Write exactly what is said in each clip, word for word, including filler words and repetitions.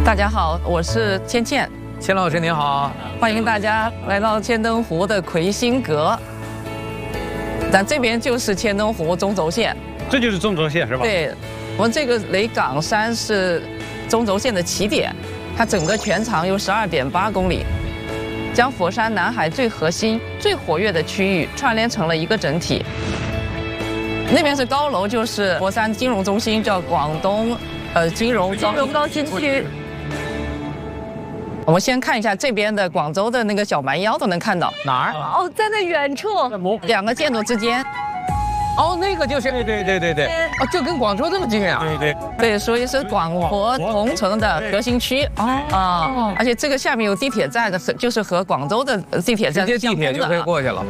大家好，我是倩倩， 钱老师您好， 欢迎大家来到千灯湖的魁星阁。咱这边就是千灯湖中轴线， 这就是中轴线是吧？ 对，我们这个雷岗山是中轴线的起点，它整个全长有十二点八公里，将佛山南海最核心、最活跃的区域串联成了一个整体。那边是高楼，就是佛山金融中心，叫广东呃金融金融高新区。我们先看一下这边的广州的那个小蛮腰，都能看到哪儿？ 哦，在那远处， 两个建筑之间。 哦，那个就是， 对对对对对， 哦，就跟广州这么近啊？ 对对对，所以是广佛同城的核心区啊，而且这个下面有地铁站的，就是和广州的地铁站直接地铁就可以过去了，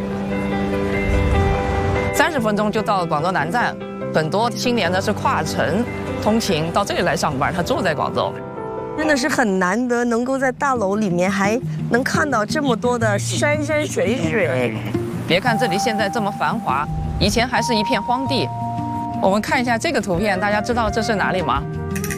三十分钟就到广州南站。很多青年呢是跨城通勤到这里来上班，他住在广州。 真的是很难得，能够在大楼里面还能看到这么多的山山水水。 别看这里现在这么繁华，以前还是一片荒地。我们看一下这个图片，大家知道这是哪里吗？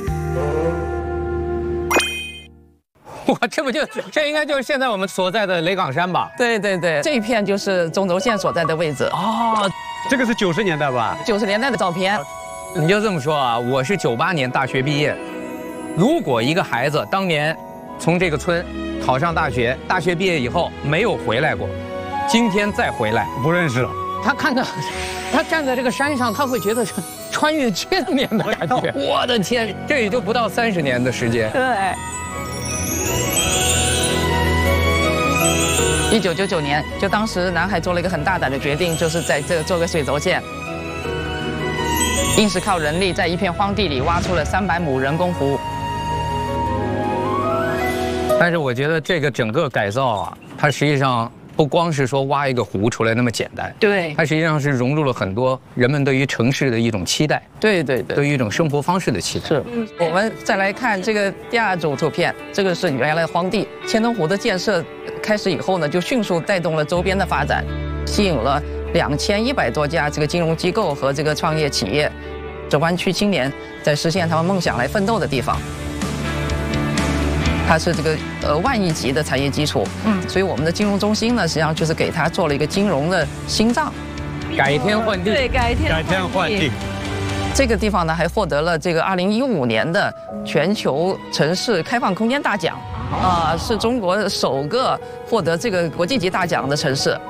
哇，这不就这应该就是现在我们所在的雷岗山吧？ 对对对，这一片就是中轴线所在的位置。 哦，这个是九十年代吧？ 九十年代的照片。 你就这么说啊，我是九八年大学毕业。如果一个孩子当年从这个村考上大学，大学毕业以后没有回来过，今天再回来不认识了。 他看到，他站在这个山上，他会觉得是穿越千年的感觉。我的天，这也就不到三十年的时间。 对。 一九九九年，就当时南海做了一个很大胆的决定，就是在这做个水轴线，硬是靠人力在一片荒地里挖出了三百亩人工湖。 但是我觉得这个整个改造啊，它实际上不光是说挖一个湖出来那么简单， 对， 它实际上是融入了很多人们对于城市的一种期待， 对对对， 对于一种生活方式的期待。 是，我们再来看这个第二组图片，这个是原来的荒地。千灯湖的建设开始以后呢，就迅速带动了周边的发展，吸引了两千一百多家这个金融机构和这个创业企业，这湾区青年在实现他们梦想来奋斗的地方。它是这个呃万亿级的产业基础，嗯，所以我们的金融中心呢，实际上就是给它做了一个金融的心脏， 改天换地， 对，改天改天换地。 这个地方呢，还获得了这个二零一五年的全球城市开放空间大奖，啊、呃，是中国首个获得这个国际级大奖的城市。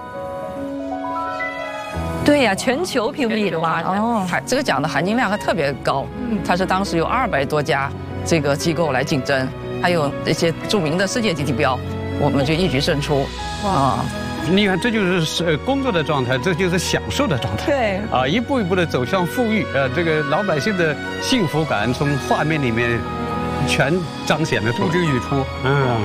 对呀，全球评比的嘛， 哦，还这个奖的含金量还特别高，它是当时有二百多家这个机构来竞争。还有一些著名的世界级地标，我们就一举胜出。哇！ 你看，这就是工作的状态，这就是享受的状态。 对啊，一步一步的走向富裕，呃，这个老百姓的幸福感从画面里面全彰显了出来， 呼之欲出。 嗯。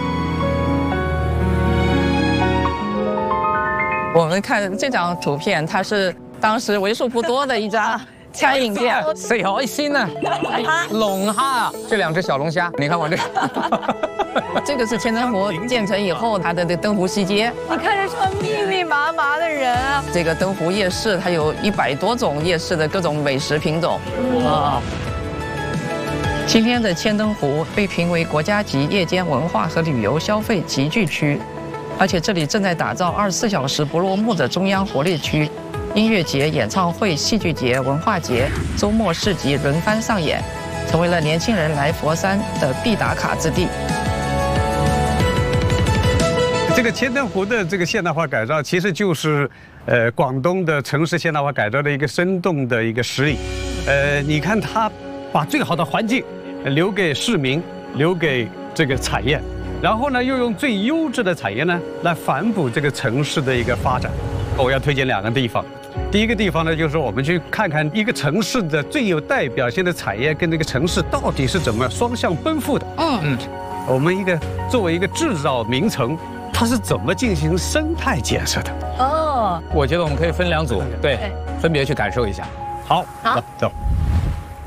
我们看这张图片，它是当时为数不多的一家餐饮店， 谁好心呢？龙虾，这两只小龙虾，你看我这。 这个是千灯湖建成以后它的这灯湖西街。 你看这上密密麻麻的人啊！ 这个灯湖夜市，它有一百多种夜市的各种美食品种啊。今天的千灯湖被评为国家级夜间文化和旅游消费集聚区，而且这里正在打造二十四小时不落幕的中央活力区。音乐节、演唱会、戏剧节、文化节、周末市集轮番上演，成为了年轻人来佛山的必打卡之地。 这个千灯湖的这个现代化改造，其实就是呃广东的城市现代化改造的一个生动的一个实例。呃，你看它把最好的环境留给市民，留给这个产业，然后呢又用最优质的产业呢来反哺这个城市的一个发展。我要推荐两个地方。第一个地方呢，就是我们去看看一个城市的最有代表性的产业跟这个城市到底是怎么双向奔赴的。嗯嗯，我们一个作为一个制造名城，它是怎么进行生态建设的？ 哦， 我觉得我们可以分两组，对，分别去感受一下。 好，走走。